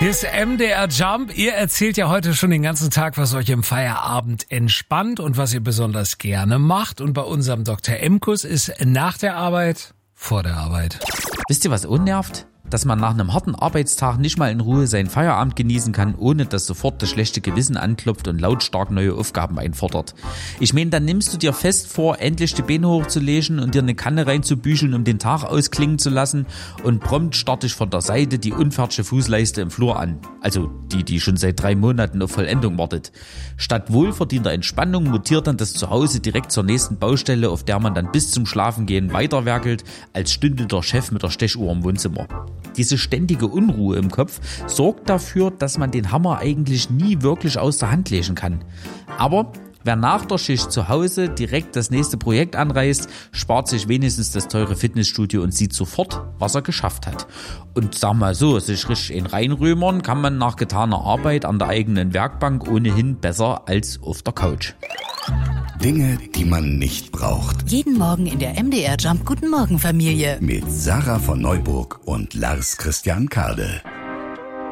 Hier ist MDR Jump. Ihr erzählt ja heute schon den ganzen Tag, was euch im Feierabend entspannt und was ihr besonders gerne macht. Und bei unserem Dr. Emkus ist nach der Arbeit vor der Arbeit. Wisst ihr, was unnervt? Dass man nach einem harten Arbeitstag nicht mal in Ruhe seinen Feierabend genießen kann, ohne dass sofort das schlechte Gewissen anklopft und lautstark neue Aufgaben einfordert. Ich meine, dann nimmst du dir fest vor, endlich die Beine hochzulegen und dir eine Kanne reinzubücheln, um den Tag ausklingen zu lassen, und prompt starte ich von der Seite die unfertige Fußleiste im Flur an. Also die schon seit 3 Monaten auf Vollendung wartet. Statt wohlverdienter Entspannung mutiert dann das Zuhause direkt zur nächsten Baustelle, auf der man dann bis zum Schlafengehen weiterwerkelt, als stünde der Chef mit der Stechuhr im Wohnzimmer. Diese ständige Unruhe im Kopf sorgt dafür, dass man den Hammer eigentlich nie wirklich aus der Hand legen kann. Aber wer nach der Schicht zu Hause direkt das nächste Projekt anreißt, spart sich wenigstens das teure Fitnessstudio und sieht sofort, was er geschafft hat. Und sag mal so, sich richtig reinrömern kann man nach getaner Arbeit an der eigenen Werkbank ohnehin besser als auf der Couch. Dinge, die man nicht braucht. Jeden Morgen in der MDR Jump Guten Morgen Familie. Mit Sarah von Neuburg und Lars Christian Kade.